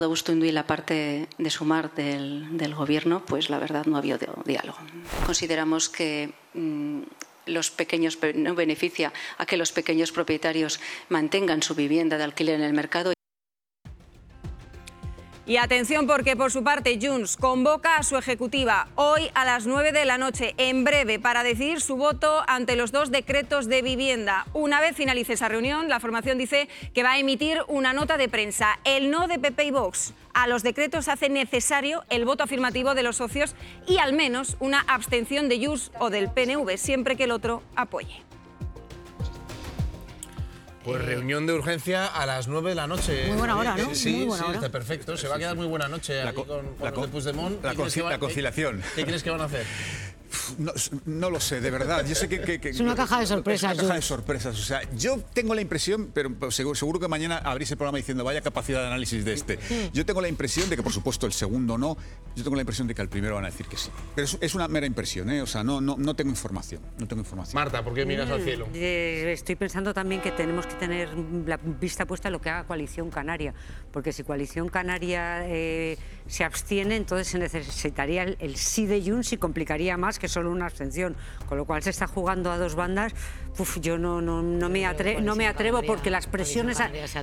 Ustundi y la parte de Sumar del Gobierno, pues la verdad no ha habido diálogo. Consideramos que los pequeños no beneficia a que los pequeños propietarios mantengan su vivienda de alquiler en el mercado. Y atención porque por su parte Junts convoca a su ejecutiva hoy a las 9 de la noche, en breve, para decidir su voto ante los 2 decretos de vivienda. Una vez finalice esa reunión, la formación dice que va a emitir una nota de prensa. El no de PP y Vox a los decretos hace necesario el voto afirmativo de los socios y al menos una abstención de Junts o del PNV, siempre que el otro apoye. Pues reunión de urgencia a las 9 de la noche. Muy buena hora, ¿no? Sí, muy buena hora. Está perfecto. Se va a quedar muy buena noche aquí con los de Puigdemont. La conciliación. ¿Qué crees que van a hacer? No lo sé, de verdad. Yo sé que es una caja de sorpresas. Es una caja de sorpresas. O sea, yo tengo la impresión, pero seguro que mañana abrís el programa diciendo vaya capacidad de análisis de este. Yo tengo la impresión de que, por supuesto, el segundo no. Yo tengo la impresión de que al primero van a decir que sí. Pero es una mera impresión, ¿eh? O sea, no tengo información. No tengo información. Marta, ¿por qué miras al cielo? Estoy pensando también que tenemos que tener la vista puesta en lo que haga Coalición Canaria. Porque si Coalición Canaria se abstiene, entonces se necesitaría el sí de Junts y complicaría más que solo una abstención, con lo cual se está jugando a dos bandas. Yo no me atrevo porque las presiones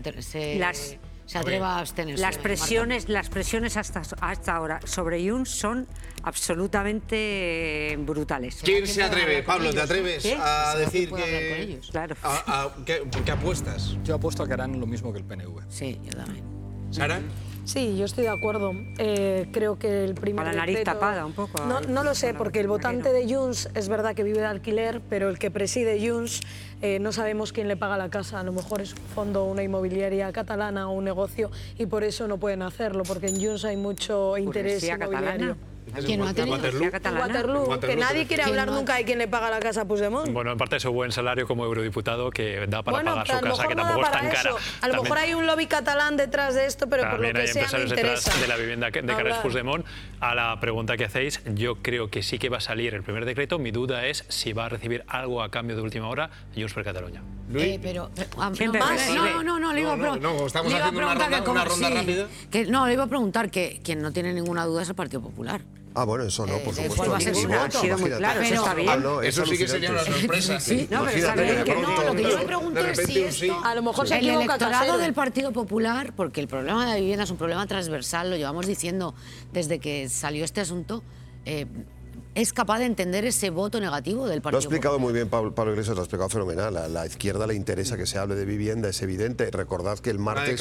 se atreva a abstenerse. Las presiones hasta ahora sobre Junts son absolutamente brutales. ¿Quién se atreve? Pablo, ¿te atreves a decir que Claro. ¿Por qué apuestas? Yo apuesto a que harán lo mismo que el PNV. Sí, yo también. ¿Sara? Sí, yo estoy de acuerdo. Creo que el primer Con la nariz decreto... tapada un poco. No lo sé, porque el votante de Junts es verdad que vive de alquiler, pero el que preside Junts no sabemos quién le paga la casa. A lo mejor es un fondo, una inmobiliaria catalana o un negocio, y por eso no pueden hacerlo, porque en Junts hay mucho interés inmobiliario. ¿Quién no ha tenido? Waterloo, que nadie quiere hablar nunca de quién le paga la casa a Puigdemont. Bueno, en parte de su buen salario como eurodiputado que da para pagar su casa, que tampoco es tan cara. A lo mejor hay un lobby catalán detrás de esto, pero por lo que sea me interesa. También hay empresarios detrás de la vivienda de Carles Puigdemont. A la pregunta que hacéis, yo creo que sí que va a salir el primer decreto. Mi duda es si va a recibir algo a cambio de última hora Junts per Catalunya. No, le iba a preguntar. No, estamos haciendo una ronda rápida. No, le iba a preguntar que quien no tiene ninguna duda es el Partido Popular. Ah, bueno, eso no, por supuesto. ¿Cuál va a ser su voto? Ha sido muy claro, eso está bien. Eso sí que sería una sorpresa. Sí, no, pero está bien. Lo que yo me pregunto es si esto... A lo mejor se el equivoca electorado del Partido Popular, porque el problema de la vivienda es un problema transversal, lo llevamos diciendo desde que salió este asunto, es capaz de entender ese voto negativo del Partido Popular. Lo ha explicado muy bien Pablo Iglesias, lo ha explicado fenomenal. A la izquierda le interesa que se hable de vivienda, es evidente. Recordad que el martes,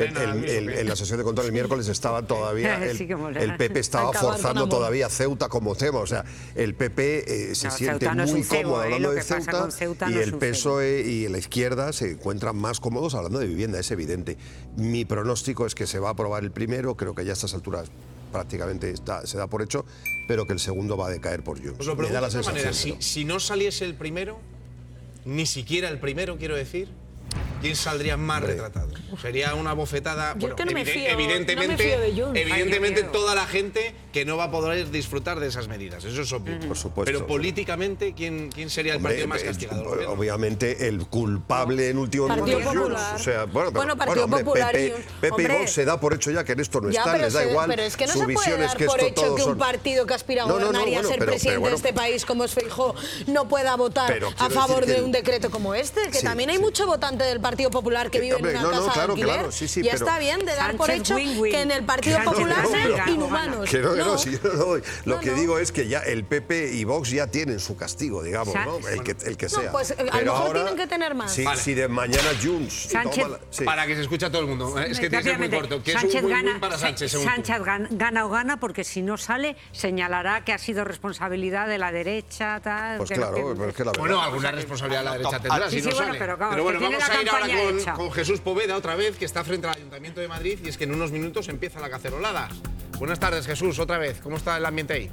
en la sesión de control el miércoles estaba todavía, el PP estaba forzando todavía Ceuta como tema. O sea, el PP se siente muy cómodo hablando de Ceuta y el PSOE y la izquierda se encuentran más cómodos hablando de vivienda, es evidente. Mi pronóstico es que se va a aprobar el primero, creo que ya a estas alturas prácticamente se da por hecho, pero que el segundo va a decaer por Junts. Os lo pregunto de esta manera, si no saliese el primero, ni siquiera el primero, quiero decir, ¿quién saldría más retratado? Sería una bofetada. Yo que no me fío, evidentemente toda la gente que no va a poder disfrutar de esas medidas, eso es obvio. Por supuesto. Pero políticamente, ¿quién sería el partido más castigador? Obviamente el culpable en último momento es Junts. O sea, Partido Popular. Pepe y Vox se da por hecho ya que en esto no están, les da igual. Pero es que no su se puede visión dar es que por esto hecho que un son... partido que aspira a gobernar y a ser presidente de este país como es Feijóo no pueda votar a favor de un decreto como este, que también hay mucho votante del Partido Popular que vive en una casa de alquiler. Ya está bien de dar por hecho que en el Partido Popular sean inhumanos. Si yo no doy. Lo que digo es que ya el PP y Vox ya tienen su castigo, digamos, ¿no? El que sea. Pues a lo mejor tienen que tener más. Si de mañana Junts... Para que se escuche a todo el mundo, es que tiene que ser muy corto. ¿Qué es un win-win para Sánchez? Sánchez gana o gana porque si no sale señalará que ha sido responsabilidad de la derecha, tal... Pues claro, pero es que la verdad... Bueno, alguna responsabilidad de la derecha tendrá si no sale. Pero bueno, vamos a ir ahora con Jesús Poveda otra vez, que está frente al Ayuntamiento de Madrid, y es que en unos minutos empieza la cacerolada. Buenas tardes, Jesús, otra vez. ¿Cómo está el ambiente ahí?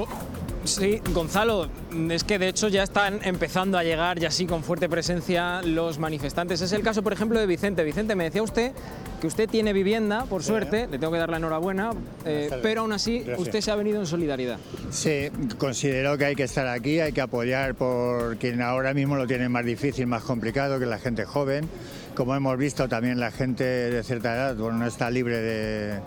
Sí, Gonzalo, es que de hecho ya están empezando a llegar y así con fuerte presencia los manifestantes. Es el caso, por ejemplo, de Vicente. Vicente, me decía usted que usted tiene vivienda, por suerte, le tengo que dar la enhorabuena, pero aún así usted se ha venido en solidaridad. Sí, considero que hay que estar aquí, hay que apoyar por quien ahora mismo lo tiene más difícil, más complicado, que la gente joven. Como hemos visto, también la gente de cierta edad no está libre